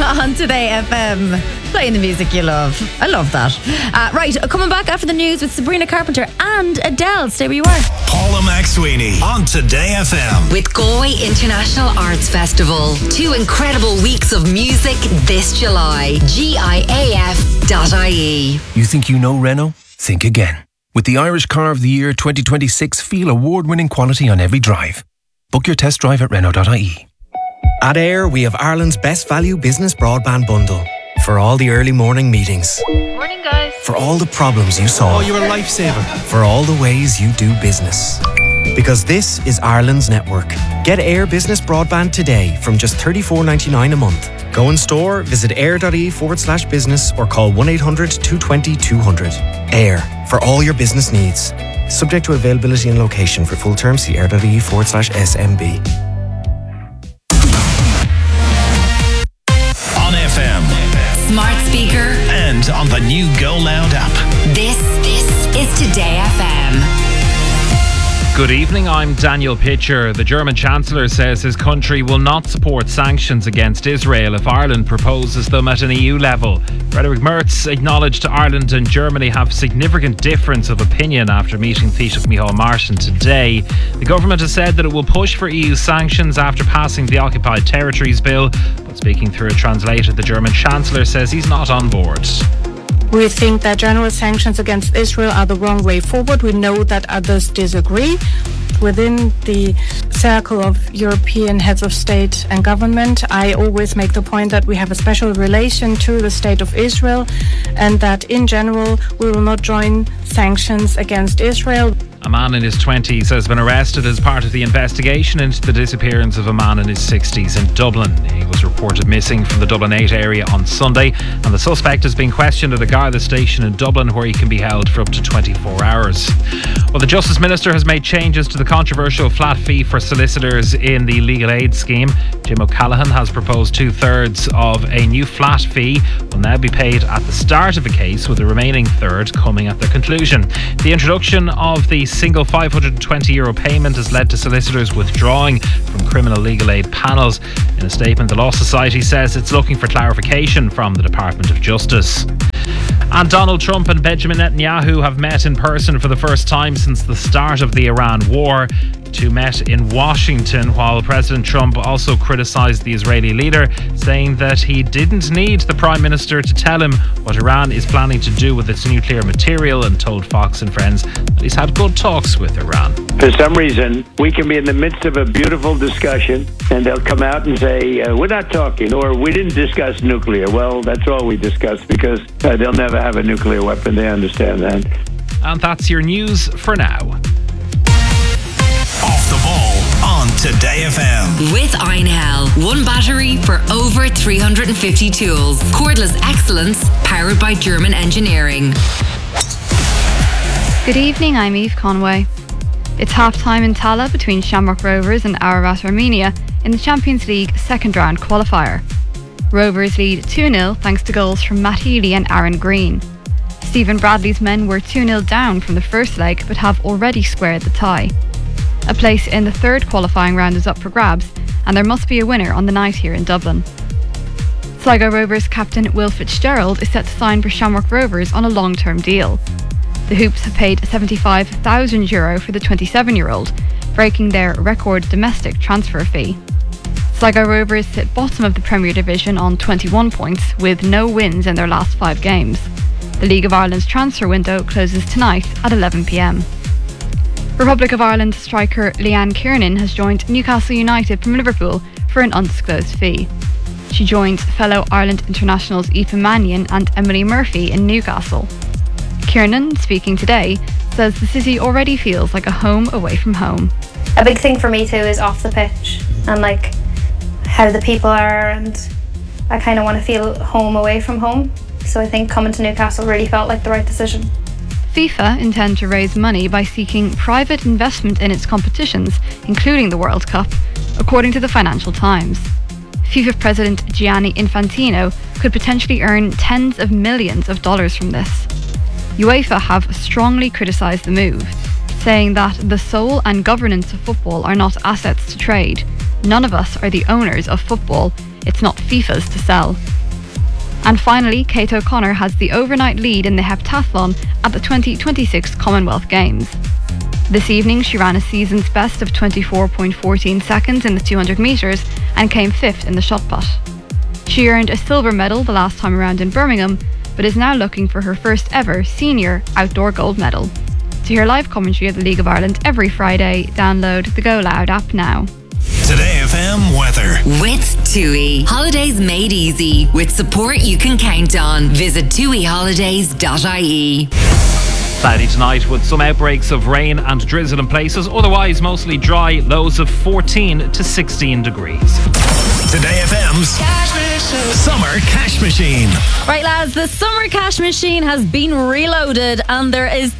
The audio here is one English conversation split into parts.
on Today FM. Playing the music you love. I love that. Right, coming back after the news with Sabrina Carpenter and Adele. Stay where you are. Paula McSweeney on Today FM. With Galway International Arts Festival. 2 incredible weeks of music this July. GIAF.ie. You think you know Renault? Think again. With the Irish Car of the Year 2026, feel award-winning quality on every drive. Book your test drive at Renault.ie. At Air, we have Ireland's best value business broadband bundle. For all the early morning meetings. Morning, guys. For all the problems you solve. Oh, you're a lifesaver. For all the ways you do business. Because this is Ireland's network. Get Air Business Broadband today from just $34.99 a month. Go in store, visit air.ie/business or call 1-800-220-200. Air, for all your business needs. Subject to availability and location. For full terms, see air.ie/SMB. On FM. Smart speaker. And on the new Go Loud app. This is Today FM. Good evening, I'm Daniel Pitcher. The German Chancellor says his country will not support sanctions against Israel if Ireland proposes them at an EU level. Frederick Merz acknowledged Ireland and Germany have significant difference of opinion after meeting Taoiseach Micheál Martin today. The government has said that it will push for EU sanctions after passing the Occupied Territories Bill, but speaking through a translator, the German Chancellor says he's not on board. We think that general sanctions against Israel are the wrong way forward. We know that others disagree. Within the circle of European heads of state and government, I always make the point that we have a special relation to the state of Israel and that in general we will not join sanctions against Israel. A man in his 20s has been arrested as part of the investigation into the disappearance of a man in his 60s in Dublin. He was reported missing from the Dublin 8 area on Sunday, and the suspect is being questioned at a Garda station in Dublin where he can be held for up to 24 hours. Well, the Justice Minister has made changes to the controversial flat fee for solicitors in the legal aid scheme. Jim O'Callaghan has proposed 2/3 of a new flat fee will now be paid at the start of a case, with the remaining third coming at the conclusion. The introduction of the single €520 payment has led to solicitors withdrawing from criminal legal aid panels. In a statement, the Law Society says it's looking for clarification from the Department of Justice. And Donald Trump and Benjamin Netanyahu have met in person for the first time since the start of the Iran war. The two met in Washington, while President Trump also criticised the Israeli leader, saying that he didn't need the Prime Minister to tell him what Iran is planning to do with its nuclear material, and told Fox and Friends that he's had good talks with Iran. For some reason, we can be in the midst of a beautiful discussion and they'll come out and say, we're not talking, or we didn't discuss nuclear. Well, that's all we discussed, because they'll never have a nuclear weapon. They understand that. And that's your news for now. Off the ball on Today FM. With Einhell. One battery for over 350 tools. Cordless excellence powered by German engineering. Good evening, I'm Eve Conway. It's half-time in Tala between Shamrock Rovers and Ararat Armenia in the Champions League second round qualifier. Rovers lead 2-0 thanks to goals from Matt Healy and Aaron Green. Stephen Bradley's men were 2-0 down from the first leg but have already squared the tie. A place in the third qualifying round is up for grabs, and there must be a winner on the night here in Dublin. Sligo Rovers captain Will Fitzgerald is set to sign for Shamrock Rovers on a long-term deal. The Hoops have paid €75,000 for the 27-year-old, breaking their record domestic transfer fee. Sligo Rovers sit bottom of the Premier Division on 21 points, with no wins in their last 5 games. The League of Ireland's transfer window closes tonight at 11 p.m. Republic of Ireland striker Leanne Kiernan has joined Newcastle United from Liverpool for an undisclosed fee. She joins fellow Ireland internationals Aoife Mannion and Emily Murphy in Newcastle. Kiernan, speaking today, says the city already feels like a home away from home. A big thing for me too is off the pitch and like how the people are, and I kind of want to feel home away from home. So I think coming to Newcastle really felt like the right decision. FIFA intend to raise money by seeking private investment in its competitions, including the World Cup, according to the Financial Times. FIFA President Gianni Infantino could potentially earn tens of millions of dollars from this. UEFA have strongly criticised the move, saying that the soul and governance of football are not assets to trade. None of us are the owners of football. It's not FIFA's to sell. And finally, Kate O'Connor has the overnight lead in the heptathlon at the 2026 Commonwealth Games. This evening, she ran a season's best of 24.14 seconds in the 200 metres and came 5th in the shot put. She earned a silver medal the last time around in Birmingham, but is now looking for her first ever senior outdoor gold medal. To hear live commentary of the League of Ireland every Friday, download the Go Loud app now. Today FM weather. With TUI. Holidays made easy. With support you can count on. Visit tuiholidays.ie. Cloudy tonight with some outbreaks of rain and drizzle in places. Otherwise, mostly dry. Lows of 14 to 16 degrees. Today FM's Summer Cash Machine. Right, lads, the Summer Cash Machine has been reloaded and there is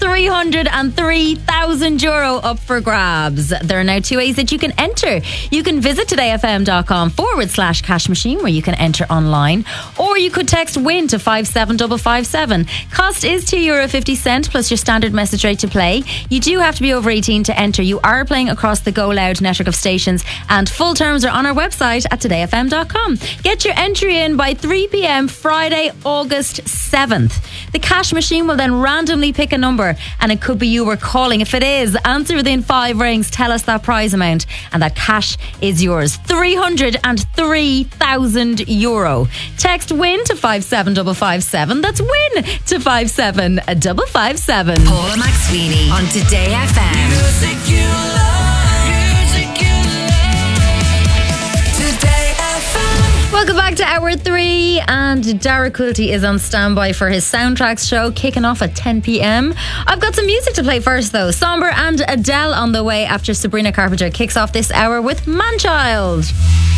€303,000 up for grabs. There are now 2 ways that you can enter. You can visit todayfm.com/cash machine where you can enter online, or you could text WIN to 57557. Cost is €2.50 plus your standard message rate to play. You do have to be over 18 to enter. You are playing across the Go Loud network of stations, and full terms are on our website at todayfm.com. Get your entry in by 3 p.m. Friday, August 7th. The cash machine will then randomly pick a number, and it could be you we're calling. If it is, answer within 5 rings, tell us that prize amount, and that cash is yours. €303,000. Text WIN to 57557. That's WIN to 57557. Paula McSweeney on Today FM. Music you love, music you love. Today FM. Welcome back to Hour 3, and Dara Quilty is on standby for his Soundtracks show kicking off at 10 p.m. I've got some music to play first though. Somber and Adele on the way after Sabrina Carpenter kicks off this hour with Manchild.